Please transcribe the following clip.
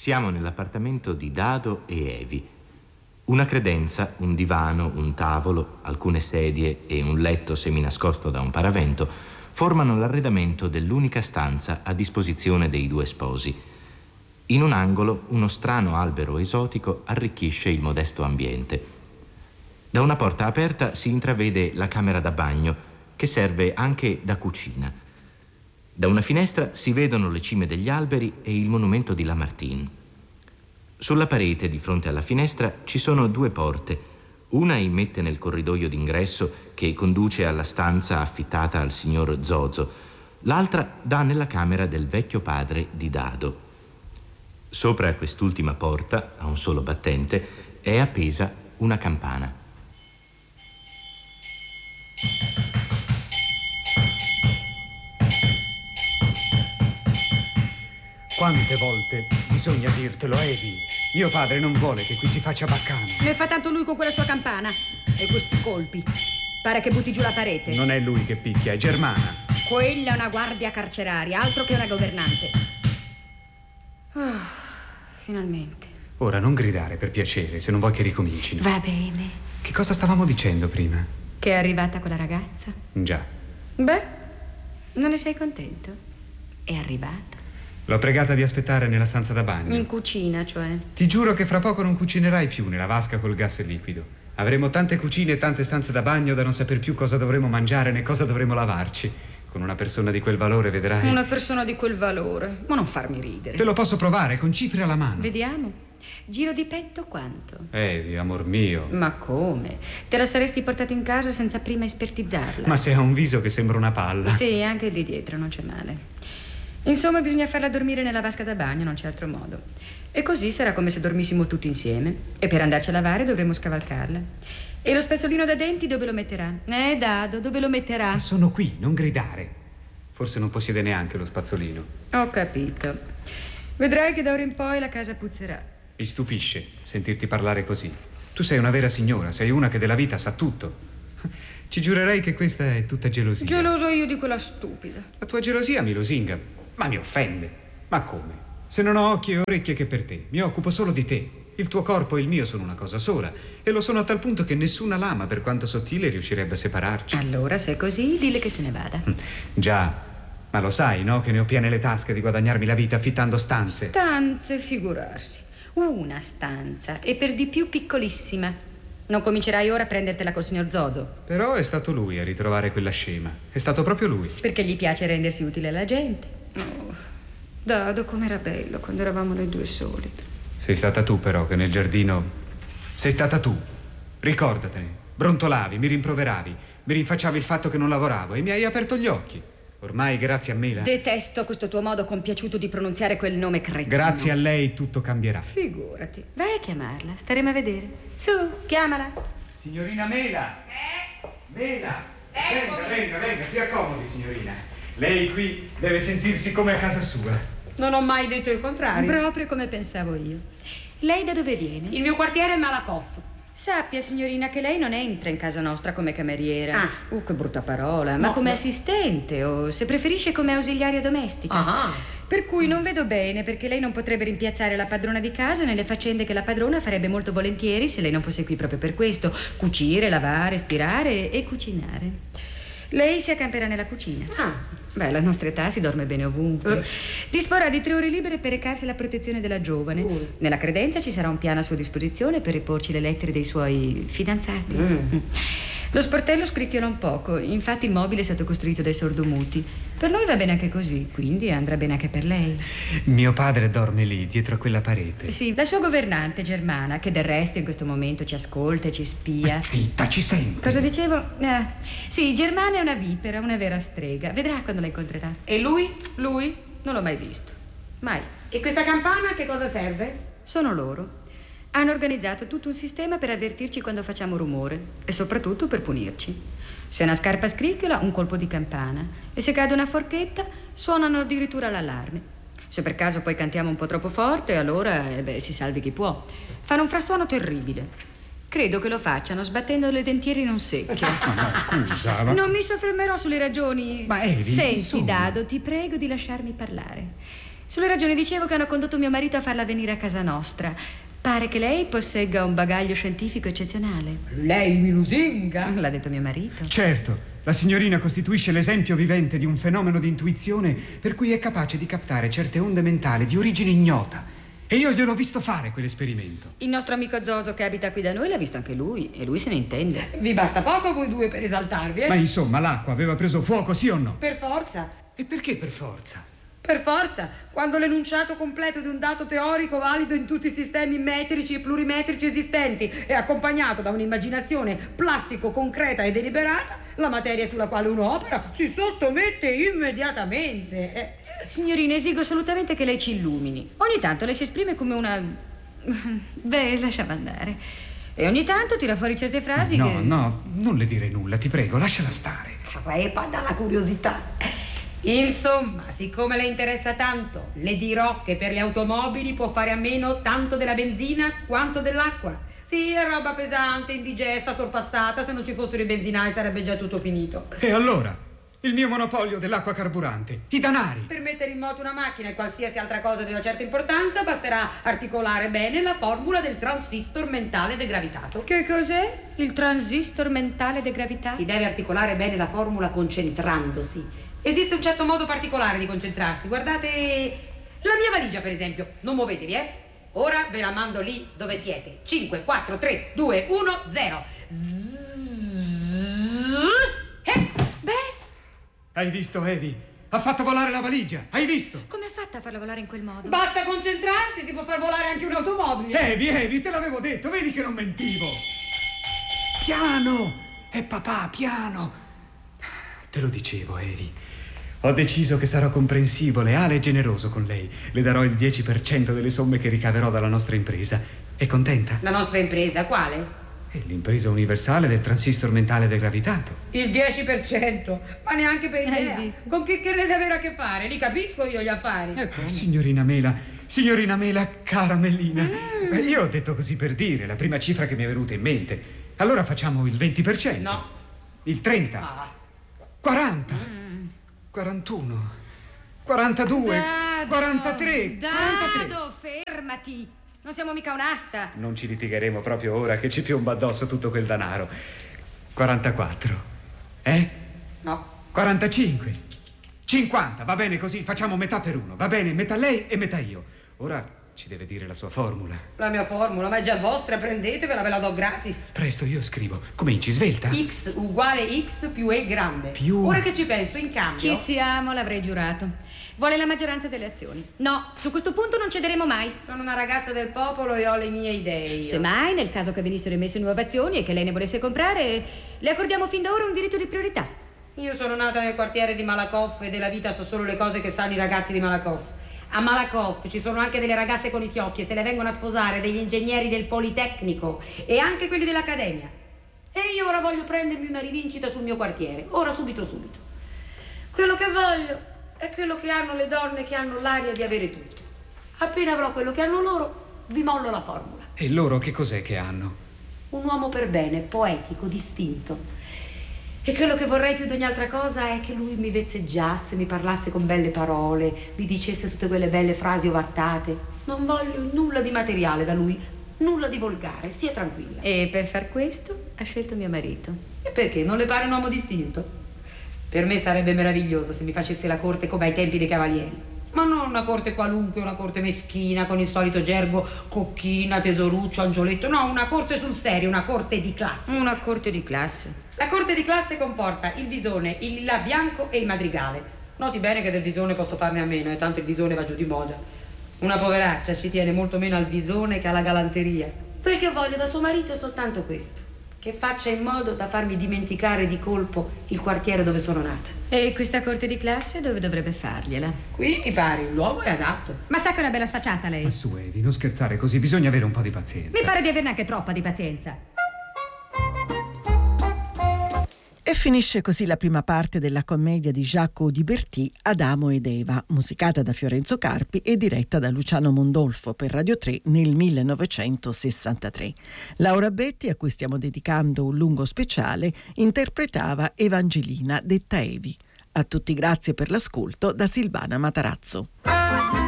Siamo nell'appartamento di Dado e Evi. Una credenza, un divano, un tavolo, alcune sedie e un letto seminascosto da un paravento formano l'arredamento dell'unica stanza a disposizione dei due sposi. In un angolo uno strano albero esotico arricchisce il modesto ambiente. Da una porta aperta si intravede la camera da bagno, che serve anche da cucina. Da una finestra si vedono le cime degli alberi e il monumento di Lamartine. Sulla parete, di fronte alla finestra, ci sono due porte. Una immette nel corridoio d'ingresso che conduce alla stanza affittata al signor Zozo. L'altra dà nella camera del vecchio padre di Dado. Sopra quest'ultima porta, a un solo battente, è appesa una campana. Quante volte bisogna dirtelo, Evi? Mio padre non vuole che qui si faccia baccano. Ne fa tanto lui con quella sua campana. E questi colpi. Pare che butti giù la parete. Non è lui che picchia, è Germana. Quella è una guardia carceraria, altro che una governante. Oh, finalmente. Ora, non gridare, per piacere, se non vuoi che ricomincino. Va bene. Che cosa stavamo dicendo prima? Che è arrivata quella ragazza? Già. Beh, non ne sei contento? È arrivata. L'ho pregata di aspettare nella stanza da bagno. In cucina, cioè? Ti giuro che fra poco non cucinerai più nella vasca col gas liquido. Avremo tante cucine e tante stanze da bagno da non saper più cosa dovremo mangiare né cosa dovremo lavarci. Con una persona di quel valore, vedrai. Una persona di quel valore? Ma non farmi ridere. Te lo posso provare, con cifre alla mano. Vediamo. Giro di petto quanto? Evi, amor mio. Ma come? Te la saresti portata in casa senza prima espertizzarla? Ma se ha un viso che sembra una palla. Sì, anche di dietro, non c'è male. Insomma, bisogna farla dormire nella vasca da bagno, non c'è altro modo. E così sarà come se dormissimo tutti insieme. E per andarci a lavare dovremo scavalcarla. E lo spazzolino da denti dove lo metterà? Dado, dove lo metterà? Sono qui, non gridare. Forse non possiede neanche lo spazzolino. Ho capito. Vedrai che da ora in poi la casa puzzerà. Mi stupisce sentirti parlare così. Tu sei una vera signora, sei una che della vita sa tutto. Ci giurerei che questa è tutta gelosia. Geloso io di quella stupida. La tua gelosia mi lusinga, ma mi offende. Ma come? Se non ho occhi e orecchie che per te, mi occupo solo di te. Il tuo corpo e il mio sono una cosa sola. E lo sono a tal punto che nessuna lama, per quanto sottile, riuscirebbe a separarci. Allora, se è così, dille che se ne vada. Già, ma lo sai, no? Che ne ho piene le tasche di guadagnarmi la vita affittando stanze. Stanze, figurarsi. Una stanza, e per di più piccolissima. Non comincerai ora a prendertela col signor Zozo. Però è stato lui a ritrovare quella scema. È stato proprio lui. Perché gli piace rendersi utile alla gente. Oh, Dado, com'era bello quando eravamo noi due soli. Sei stata tu però che nel giardino... Sei stata tu. Ricordatene. Brontolavi, mi rimproveravi, mi rinfacciavi il fatto che non lavoravo e mi hai aperto gli occhi. Ormai, grazie a me, Detesto questo tuo modo compiaciuto di pronunziare quel nome cretino. Grazie a lei tutto cambierà. Figurati. Vai a chiamarla, staremo a vedere. Su, chiamala. Signorina Mela. Mela. Venga, si accomodi, signorina. Lei qui deve sentirsi come a casa sua. Non ho mai detto il contrario. Proprio come pensavo io. Lei da dove viene? Il mio quartiere è Malakoff. Sappia, signorina, che lei non entra in casa nostra come cameriera. Che brutta parola. Ma No, come no. assistente o, se preferisce, come ausiliaria domestica. Ah. Per cui non vedo bene perché lei non potrebbe rimpiazzare la padrona di casa nelle faccende che la padrona farebbe molto volentieri se lei non fosse qui proprio per questo: cucire, lavare, stirare e cucinare. Lei si accamperà nella cucina. Beh, alla nostra età si dorme bene ovunque. Disporrà di 3 ore libere per recarsi alla protezione della giovane. Nella credenza ci sarà un piano a sua disposizione per riporci le lettere dei suoi fidanzati. Lo sportello scricchiola un poco, infatti il mobile è stato costruito dai sordomuti. Per noi va bene anche così, quindi andrà bene anche per lei. Mio padre dorme lì, dietro a quella parete. Sì, la sua governante Germana, che del resto in questo momento ci ascolta e ci spia. Zitta, ci sente. Cosa dicevo? Sì, Germana è una vipera, una vera strega. Vedrà quando la incontrerà. E lui? Lui? Non l'ho mai visto. Mai. E questa campana a che cosa serve? Sono loro. Hanno organizzato tutto un sistema per avvertirci quando facciamo rumore e soprattutto per punirci. Se una scarpa scricchiola, un colpo di campana, e se cade una forchetta, suonano addirittura l'allarme. Se per caso poi cantiamo un po' troppo forte, allora, si salvi chi può. Fanno un frastuono terribile. Credo che lo facciano sbattendo le dentiere in un secchio. No, scusa, ma... Non mi soffermerò sulle ragioni. Ma Evi, Senti, insomma... Dado, ti prego di lasciarmi parlare. Sulle ragioni dicevo che hanno condotto mio marito a farla venire a casa nostra. Pare che lei possegga un bagaglio scientifico eccezionale. Lei mi lusinga? L'ha detto mio marito. Certo, la signorina costituisce l'esempio vivente di un fenomeno di intuizione per cui è capace di captare certe onde mentali di origine ignota. E io gliel'ho visto fare quell'esperimento. Il nostro amico Zoso che abita qui da noi l'ha visto anche lui e lui se ne intende. Vi basta poco a voi due per esaltarvi, Ma insomma, l'acqua aveva preso fuoco, sì o no? Per forza. E perché per forza? Per forza, quando l'enunciato completo di un dato teorico valido in tutti i sistemi metrici e plurimetrici esistenti è accompagnato da un'immaginazione plastico-concreta e deliberata, la materia sulla quale uno opera si sottomette immediatamente. Signorina, esigo assolutamente che lei ci illumini. Ogni tanto lei si esprime come una... Beh, lasciamo andare. E ogni tanto tira fuori certe frasi No, che... no, non le dire nulla, ti prego, lasciala stare. Crepa dalla curiosità. Insomma, siccome le interessa tanto, le dirò che per le automobili può fare a meno tanto della benzina quanto dell'acqua. Sì, è roba pesante, indigesta, sorpassata. Se non ci fossero i benzinai sarebbe già tutto finito. E allora? Il mio monopolio dell'acqua carburante, i danari. Per mettere in moto una macchina e qualsiasi altra cosa di una certa importanza basterà articolare bene la formula del transistor mentale degravitato. Che cos'è? Il transistor mentale degravitato? Si deve articolare bene la formula concentrandosi. Esiste un certo modo particolare di concentrarsi. Guardate la mia valigia, per esempio. Non muovetevi, Ora ve la mando lì dove siete. 5, 4, 3, 2, 1, 0. Beh, Hai visto, Evi? Ha fatto volare la valigia, hai visto? come ha fatto a farla volare in quel modo? Basta concentrarsi, si può far volare anche un'automobile. Evi, te l'avevo detto, vedi che non mentivo. Piano! Papà, piano! Te lo dicevo, Evi. Ho deciso che sarò comprensivo, leale e generoso con lei. Le darò il 10% delle somme che ricaverò dalla nostra impresa. È contenta? La nostra impresa, quale? È l'impresa universale del transistor mentale degravitato. Il 10%, ma neanche per idea. Hai visto? Con chi crede avere a che fare? Li capisco io gli affari. Signorina Mela, cara Melina. Io ho detto così per dire, la prima cifra che mi è venuta in mente. Allora facciamo il 20%. No. Il 30%. Ah. 40. 41. 42. 43. 43. Dado, fermati. Non siamo mica un'asta. Non ci litigheremo proprio ora che ci piomba addosso tutto quel denaro. 44. No. 45. 50. Va bene così, facciamo metà per uno. Va bene, metà lei e metà io. Ora ci deve dire la sua formula. La mia formula, ma è già vostra, prendetevela, ve la do gratis. Presto, io scrivo. Cominci, svelta. X uguale X più E grande. Più. Ora che ci penso, in cambio... Ci siamo, l'avrei giurato. Vuole la maggioranza delle azioni. No, su questo punto non cederemo mai. Sono una ragazza del popolo e ho le mie idee. io. Semmai, nel caso che venissero emesse nuove azioni e che lei ne volesse comprare, le accordiamo fin da ora un diritto di priorità. Io sono nata nel quartiere di Malakoff e della vita so solo le cose che sanno i ragazzi di Malakoff. A Malakoff ci sono anche delle ragazze con i fiocchi e se le vengono a sposare degli ingegneri del Politecnico e anche quelli dell'Accademia. E io ora voglio prendermi una rivincita sul mio quartiere. Ora, subito. Quello che voglio è quello che hanno le donne che hanno l'aria di avere tutto. Appena avrò quello che hanno loro, vi mollo la formula. E loro che cos'è che hanno? Un uomo per bene, poetico, distinto. E quello che vorrei più di ogni altra cosa è che lui mi vezzeggiasse, mi parlasse con belle parole, mi dicesse tutte quelle belle frasi ovattate. Non voglio nulla di materiale da lui, nulla di volgare, stia tranquilla. E per far questo ha scelto mio marito. E perché? Non le pare un uomo distinto? Per me sarebbe meraviglioso se mi facesse la corte come ai tempi dei cavalieri. Ma non una corte qualunque, una corte meschina con il solito gergo cocchina, tesoruccio, angioletto. No, una corte sul serio, una corte di classe. Una corte di classe. La corte di classe comporta il visone, il lilla bianco e il madrigale. Noti bene che del visone posso farne a meno, e tanto il visone va giù di moda. Una poveraccia ci tiene molto meno al visone che alla galanteria. Quel che voglio da suo marito è soltanto questo: che faccia in modo da farmi dimenticare di colpo il quartiere dove sono nata. E questa corte di classe dove dovrebbe fargliela? Qui mi pare il luogo è adatto. Ma sa che è una bella sfacciata lei? Ma su, Evi, non scherzare così, bisogna avere un po' di pazienza. Mi pare di averne anche troppa di pazienza. E finisce così la prima parte della commedia di Jacques Audiberti, Adamo ed Eva, musicata da Fiorenzo Carpi e diretta da Luciano Mondolfo per Radio 3 nel 1963. Laura Betti, a cui stiamo dedicando un lungo speciale, interpretava Evangelina, detta Evi. A tutti grazie per l'ascolto da Silvana Matarazzo.